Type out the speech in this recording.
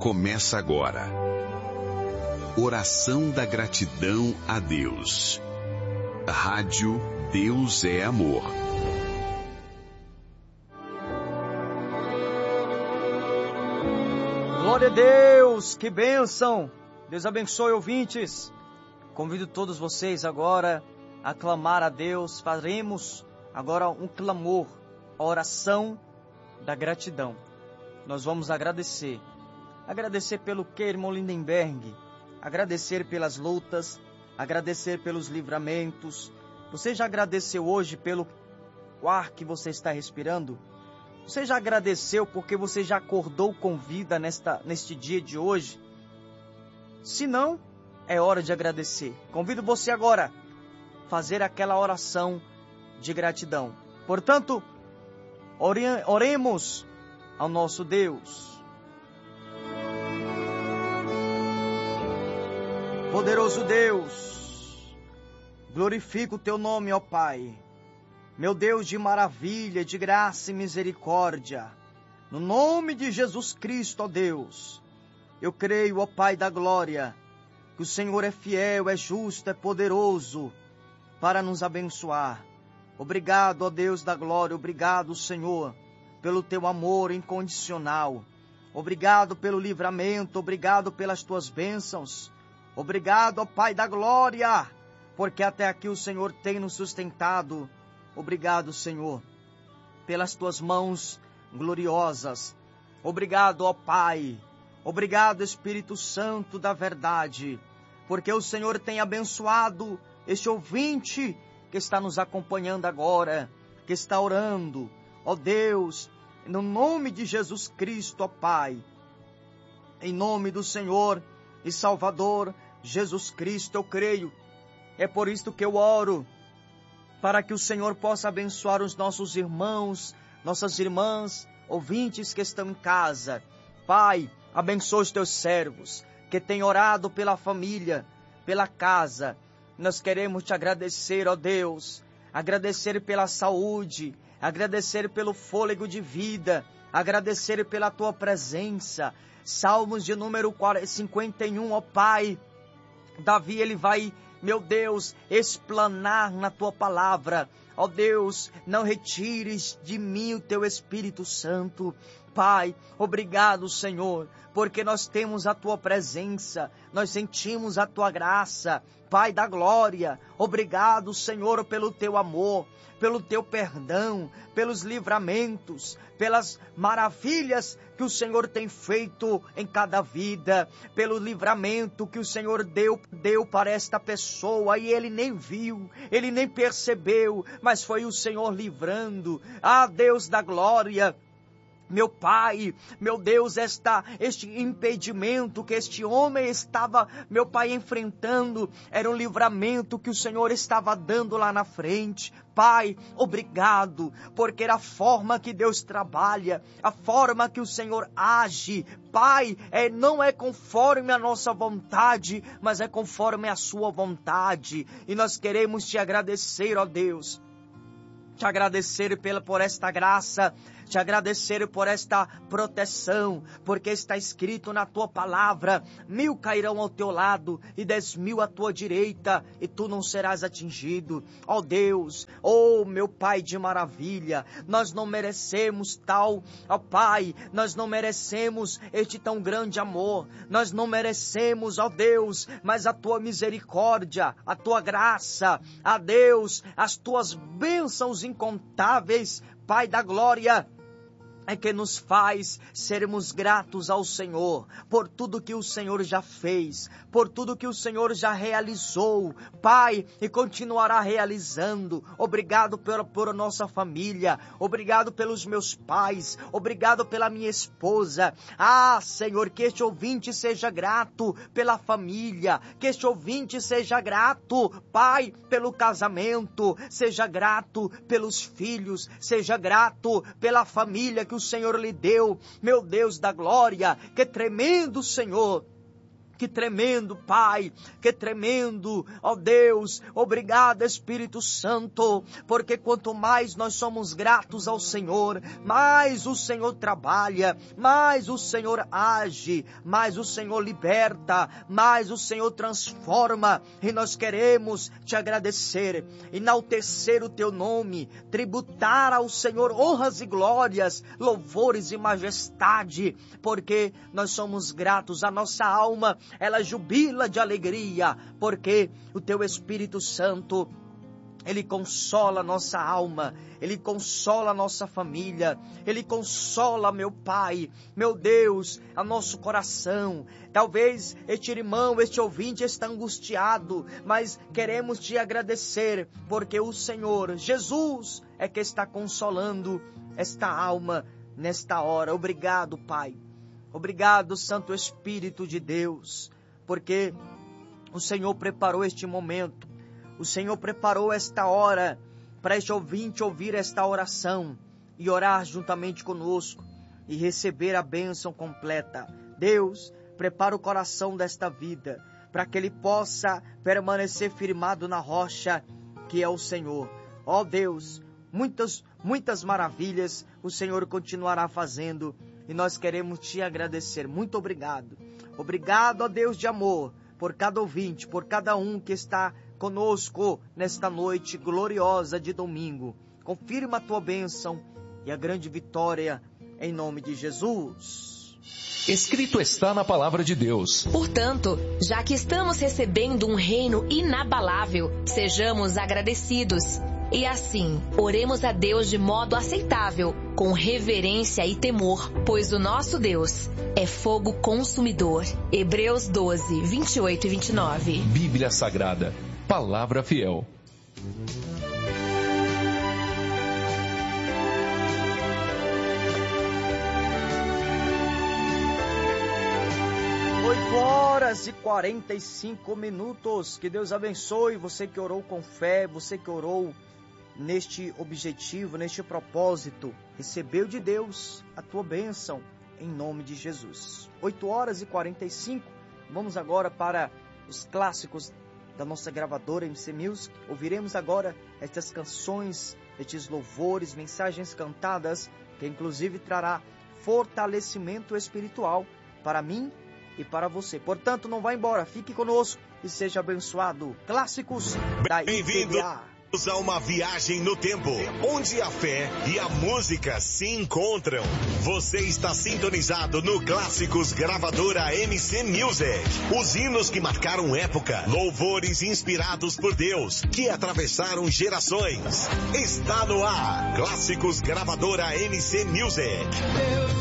começa agora. Oração da gratidão a Deus. Rádio Deus é Amor. Glória a Deus, que bênção! Deus abençoe, ouvintes. Convido todos vocês agora a clamar a Deus. Faremos agora um clamor, a oração da gratidão. Nós vamos agradecer. Agradecer pelo que, irmão Lindenberg? Agradecer pelas lutas, agradecer pelos livramentos. Você já agradeceu hoje pelo ar que você está respirando? Você já agradeceu porque você já acordou com vida neste dia de hoje? Se não, é hora de agradecer. Convido você agora a fazer aquela oração de gratidão. Portanto, oremos ao nosso Deus. Poderoso Deus, glorifico o teu nome, ó Pai. Meu Deus de maravilha, de graça e misericórdia. No nome de Jesus Cristo, ó Deus, eu creio, ó Pai da glória, que o Senhor é fiel, é justo, é poderoso para nos abençoar. Obrigado, ó Deus da glória, obrigado, Senhor, pelo teu amor incondicional. Obrigado pelo livramento, obrigado pelas tuas bênçãos. Obrigado, ó Pai da glória, porque até aqui o Senhor tem nos sustentado. Obrigado, Senhor, pelas tuas mãos gloriosas. Obrigado, ó Pai. Obrigado, Espírito Santo da verdade, porque o Senhor tem abençoado este ouvinte que está nos acompanhando agora, que está orando. Ó Deus, no nome de Jesus Cristo, ó Pai, em nome do Senhor e Salvador Jesus Cristo, eu creio. É por isto que eu oro, para que o Senhor possa abençoar os nossos irmãos, nossas irmãs, ouvintes que estão em casa. Pai, abençoa os teus servos, que têm orado pela família, pela casa. Nós queremos te agradecer, ó Deus, agradecer pela saúde, agradecer pelo fôlego de vida, agradecer pela tua presença. Salmos de número 51, ó Pai. Davi, ele vai, meu Deus, explanar na tua palavra. Ó Deus, não retires de mim o teu Espírito Santo. Pai, obrigado, Senhor, porque nós temos a tua presença, nós sentimos a tua graça. Pai da glória, obrigado, Senhor, pelo teu amor, pelo teu perdão, pelos livramentos, pelas maravilhas que o Senhor tem feito em cada vida, pelo livramento que o Senhor deu para esta pessoa, e ele nem viu, ele nem percebeu, mas foi o Senhor livrando. Ah, Deus da glória, meu Pai, meu Deus, este impedimento que este homem estava, meu Pai, enfrentando, era um livramento que o Senhor estava dando lá na frente. Pai, obrigado, porque era a forma que Deus trabalha, a forma que o Senhor age. Pai, não é conforme a nossa vontade, mas é conforme a sua vontade. E nós queremos te agradecer, ó Deus, te agradecer por esta graça, te agradecer por esta proteção, porque está escrito na tua palavra: 1000 cairão ao teu lado e 10.000 à tua direita, e tu não serás atingido. Ó Deus, ó meu Pai de maravilha, nós não merecemos tal, ó Pai, nós não merecemos este tão grande amor, nós não merecemos, ó Deus, mas a tua misericórdia, a tua graça, a Deus, as tuas bênçãos incontáveis, Pai da glória, é que nos faz sermos gratos ao Senhor, por tudo que o Senhor já fez, por tudo que o Senhor já realizou, Pai, e continuará realizando. Obrigado por nossa família, obrigado pelos meus pais, obrigado pela minha esposa. Ah, Senhor, que este ouvinte seja grato pela família, que este ouvinte seja grato, Pai, pelo casamento, seja grato pelos filhos, seja grato pela família que o Senhor lhe deu. Meu Deus da glória, que tremendo, Senhor, Que tremendo, Pai, que tremendo, ó Deus. Obrigado, Espírito Santo, porque quanto mais nós somos gratos ao Senhor, mais o Senhor trabalha, mais o Senhor age, mais o Senhor liberta, mais o Senhor transforma. E nós queremos te agradecer, enaltecer o teu nome, tributar ao Senhor honras e glórias, louvores e majestade, porque nós somos gratos. A nossa alma, ela jubila de alegria, porque o teu Espírito Santo, ele consola a nossa alma, ele consola a nossa família, ele consola, meu Pai, meu Deus, a nosso coração. Talvez este irmão, este ouvinte está angustiado, mas queremos te agradecer, porque o Senhor, Jesus, é que está consolando esta alma nesta hora. Obrigado, Pai. Obrigado, Santo Espírito de Deus, porque o Senhor preparou este momento, o Senhor preparou esta hora para este ouvinte ouvir esta oração e orar juntamente conosco e receber a bênção completa. Deus, prepara o coração desta vida para que ele possa permanecer firmado na rocha que é o Senhor. Ó Deus, muitas maravilhas o Senhor continuará fazendo e nós queremos te agradecer. Muito obrigado. Obrigado, ó Deus de amor, por cada ouvinte, por cada um que está conosco nesta noite gloriosa de domingo. Confirma a tua bênção e a grande vitória em nome de Jesus. Escrito está na palavra de Deus. Portanto, já que estamos recebendo um reino inabalável, sejamos agradecidos. E assim, oremos a Deus de modo aceitável, com reverência e temor, pois o nosso Deus é fogo consumidor. Hebreus 12, 28 e 29. Bíblia Sagrada, Palavra Fiel. Horas e 45 minutos. Que Deus abençoe você que orou com fé, você que orou neste objetivo, neste propósito. Recebeu de Deus a tua bênção em nome de Jesus. 8h45. Vamos agora para os clássicos da nossa gravadora MC Music. Ouviremos agora estas canções, estes louvores, mensagens cantadas, que inclusive trará fortalecimento espiritual para mim e para você. Portanto, não vá embora, fique conosco e seja abençoado. Clássicos da IPBA. A uma viagem no tempo, onde a fé e a música se encontram. Você está sintonizado no Clássicos Gravadora MC Music. Os hinos que marcaram época, louvores inspirados por Deus, que atravessaram gerações. Está no ar, Clássicos Gravadora MC Music.